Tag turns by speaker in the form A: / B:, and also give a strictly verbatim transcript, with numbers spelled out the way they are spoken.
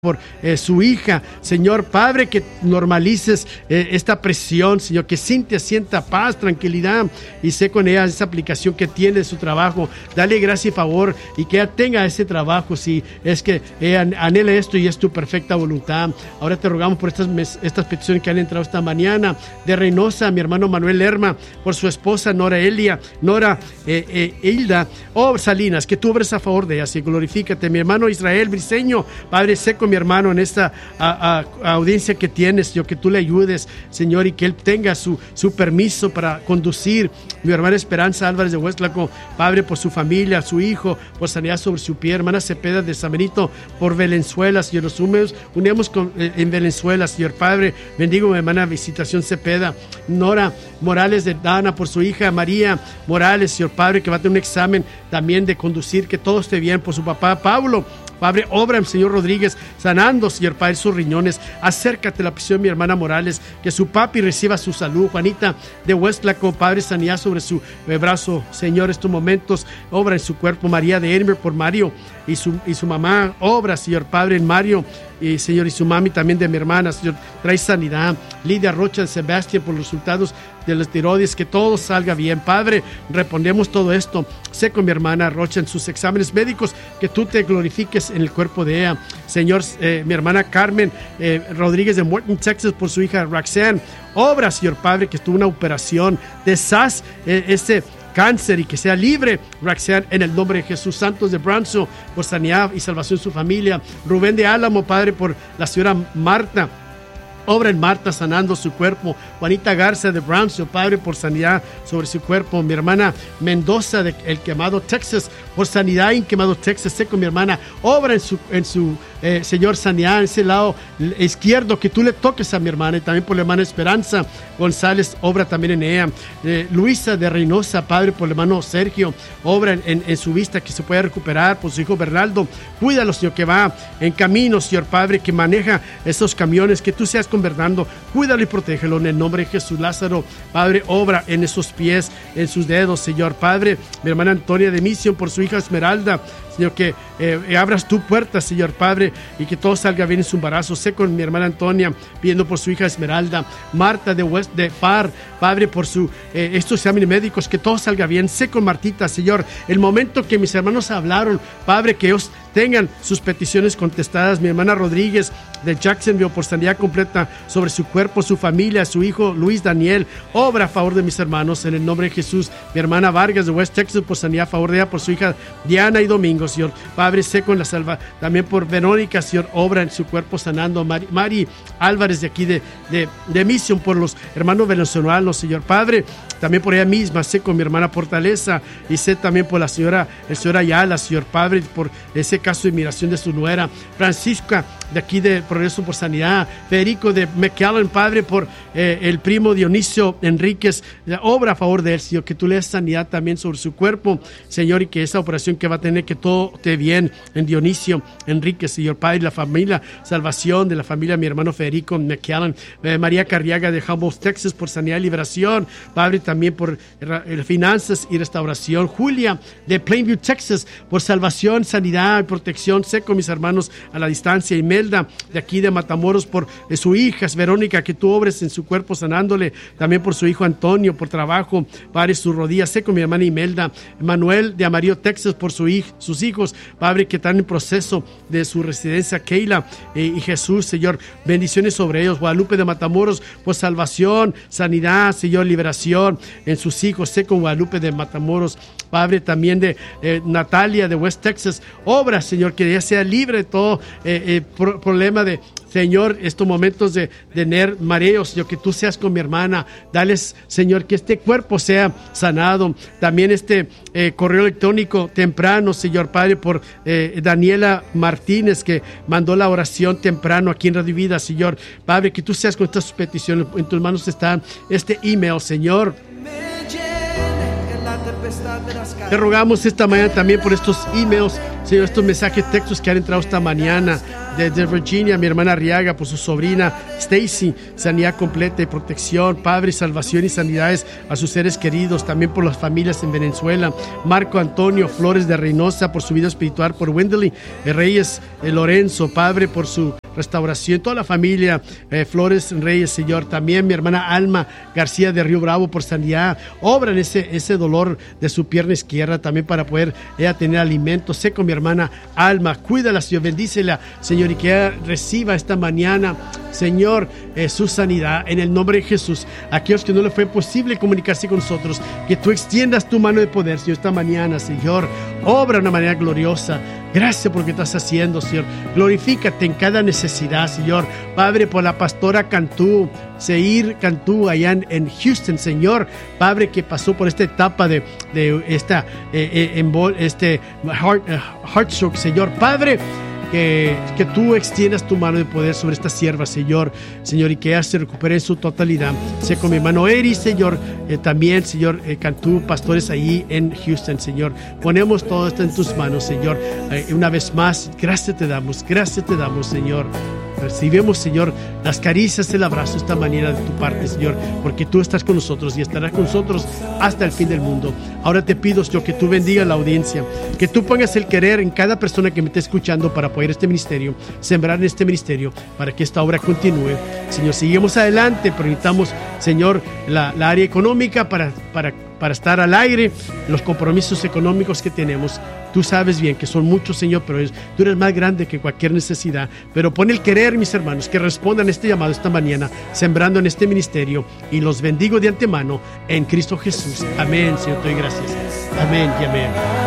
A: por eh, su hija, Señor Padre, que normalices eh, esta presión, Señor, que Cintia sienta paz, tranquilidad, y sé con ella esa aplicación que tiene de su trabajo. Dale gracia y favor, y que ella tenga ese trabajo, si es que ella anhela esto y es tu perfecta voluntad. Ahora te rogamos por estas, estas peticiones que han entrado esta mañana, de Reynosa, mi hermano Manuel Lerma, por su esposa Nora Elia, Nora eh, eh, Hilda, oh Salinas, que tú obres a favor de ellas y glorifícate. Mi hermano Israel Briseño, Padre, sé con mi hermano en esta a, a, audiencia que tienes, Señor, que tú le ayudes, Señor, y que él tenga su, su permiso para conducir. Mi hermana Esperanza Álvarez de Huestlaco, Padre, por su familia, su hijo, por sanidad sobre su pie. Hermana Cepeda de San Benito, por Valenzuela, Señor, nos unimos, unimos con, eh, en Valenzuela, Señor Padre, bendigo a mi hermana Visitación Cepeda. Nora Morales de Dana, por su hija María Morales, Señor Padre, que va a tener un examen también de conducir, que todo esté bien, por su papá Pablo. Padre, obra en Señor Rodríguez, sanando, Señor Padre, sus riñones. Acércate a la petición de mi hermana Morales, que su papi reciba su salud. Juanita de Huestlaco, Padre, sanidad sobre su eh, brazo, Señor, estos momentos, obra en su cuerpo. María de Elmer, por Mario y su, y su mamá, obra, Señor Padre, en Mario, y Señor, y su mami también de mi hermana, Señor, trae sanidad. Lidia Rocha de Sebastián, por los resultados de los tiroides, que todo salga bien. Padre, respondemos todo esto. Sé con mi hermana Rocha en sus exámenes médicos, que tú te glorifiques en el cuerpo de ella. Señor, eh, mi hermana Carmen eh, Rodríguez de Morton, Texas, por su hija Roxanne, obra, Señor Padre, que estuvo una operación, deshaz eh, ese cáncer y que sea libre, Roxanne, en el nombre de Jesús. Santos de Branzo, por sanidad y salvación de su familia. Rubén de Álamo, Padre, por la señora Marta, obra en Marta, sanando su cuerpo. Juanita Garza de Brownsville, Padre, por sanidad sobre su cuerpo. Mi hermana Mendoza de El Quemado, Texas, por sanidad en Quemado, Texas. Sé con mi hermana, obra en su, en su eh, Señor, sanidad en ese lado izquierdo, que tú le toques a mi hermana. Y también por la hermana Esperanza González, obra también en ella. Eh, Luisa de Reynosa, Padre, por el hermano Sergio, obra en, en, en su vista, que se pueda recuperar. Por su hijo Bernaldo, cuídalo, Señor, que va en camino, Señor Padre, que maneja esos camiones, que tú seas convertando, cuídalo y protégelo en el nombre de Jesús. Lázaro, Padre, obra en esos pies, en sus dedos, Señor Padre. Mi hermana Antonia de Misión, por su hija Esmeralda, Señor, que eh, abras tu puerta, Señor Padre, y que todo salga bien en su embarazo. Sé con mi hermana Antonia, pidiendo por su hija Esmeralda. Marta de West, de Far, Padre, por su eh, estos exámenes médicos, que todo salga bien. Sé con Martita, Señor, el momento que mis hermanos hablaron, Padre, que ellos tengan sus peticiones contestadas. Mi hermana Rodríguez de Jacksonville, por sanidad completa sobre su cuerpo, su familia, su hijo Luis Daniel, obra a favor de mis hermanos en el nombre de Jesús. Mi hermana Vargas de West Texas, por sanidad a favor de ella, por su hija Diana y Domingo, Señor Padre. Sé con la salva también por Verónica, Señor, obra en su cuerpo sanando. Mari, Mari Álvarez de aquí de, de, de Misión, por los hermanos venezolanos, Señor Padre, también por ella misma. Sé con mi hermana Fortaleza, y sé también por la señora, el señor Ayala, Señor Padre, por ese caso de inmigración de su nuera. Francisca de aquí de Progreso, por sanidad. Federico de McAllen, Padre, por eh, el primo Dionisio Enríquez, obra a favor de él, Señor, que tú le des sanidad también sobre su cuerpo, Señor, y que esa operación que va a tener, que todo esté bien en Dionisio Enríquez, Señor Padre, la familia, salvación de la familia, mi hermano Federico McAllen. eh, María Carriaga de Humboldt, Texas, por sanidad y liberación, Padre, también por eh, finanzas y restauración. Julia de Plainview, Texas, por salvación, sanidad y protección. Sé con mis hermanos a la distancia. Imelda de aquí de Matamoros, por eh, su hija Verónica, que tú obres en su cuerpo sanándole. También por su hijo Antonio, por trabajo, Padre, sus rodillas. Sé con mi hermana Imelda. Manuel de Amarillo, Texas, por su hij- sus hijos, Padre, que están en proceso de su residencia. Keila eh, y Jesús, Señor, bendiciones sobre ellos. Guadalupe de Matamoros, por salvación, sanidad, Señor, liberación en sus hijos. Sé con Guadalupe de Matamoros, Padre, también de eh, Natalia de West Texas, obra, Señor, que ella sea libre de todo eh, eh, pro- problema de, Señor, estos momentos de, de tener mareos, Señor, que tú seas con mi hermana. Dales, Señor, que este cuerpo sea sanado. También este eh, correo electrónico temprano, Señor Padre, por eh, Daniela Martínez, que mandó la oración temprano aquí en Radio Vida, Señor Padre, que tú seas con estas peticiones. En tus manos está este email, Señor. Te rogamos esta mañana también por estos emails, Señor, estos mensajes, textos que han entrado esta mañana. desde Virginia, mi hermana Arriaga, por su sobrina Stacy, sanidad completa y protección, Padre, salvación y sanidades a sus seres queridos, también por las familias en Venezuela. Marco Antonio Flores de Reynosa, por su vida espiritual, por Wendeley Reyes eh, Lorenzo, Padre, por su restauración, toda la familia eh, Flores Reyes, Señor. También mi hermana Alma García de Río Bravo, por sanidad, obra en ese, ese dolor de su pierna izquierda, también para poder ella tener alimento. Sé con mi hermana Alma, cuídala, Señor, bendícela, Señor, y que ella reciba esta mañana, Señor, eh, su sanidad en el nombre de Jesús. Aquellos que no le fue posible comunicarse con nosotros, que tú extiendas tu mano de poder, Señor, esta mañana, Señor, obra de una manera gloriosa. Gracias por lo que estás haciendo, Señor. Glorifícate en cada necesidad, Señor. Padre, por la pastora Cantú, Seir Cantú, allá en, en Houston, Señor. Padre, que pasó por esta etapa de, de esta eh, eh, embol, este heart, uh, heart stroke, Señor. Padre, Que, que tú extiendas tu mano de poder sobre esta sierva, Señor, Señor, y que ella se recupere en su totalidad. Sé con mi hermano Eri, Señor, eh, también, Señor, eh, Cantú, pastores ahí en Houston, Señor. Ponemos todo esto en tus manos, Señor. Eh, una vez más, gracias te damos, gracias te damos, Señor. Recibimos, Señor, las caricias, el abrazo esta mañana de tu parte, Señor, porque tú estás con nosotros y estarás con nosotros hasta el fin del mundo. Ahora te pido, Señor, que tú bendigas la audiencia, que tú pongas el querer en cada persona que me esté escuchando para apoyar este ministerio, sembrar en este ministerio, para que esta obra continúe. Señor, seguimos adelante, pero necesitamos, Señor, la, la área económica para, para, para estar al aire, los compromisos económicos que tenemos. Tú sabes bien que son muchos, Señor, pero es, tú eres más grande que cualquier necesidad. Pero pon el querer, mis hermanos, que respondan a este llamado esta mañana, sembrando en este ministerio, y los bendigo de antemano en Cristo Jesús. Amén, Señor, te doy gracias. Amén y amén.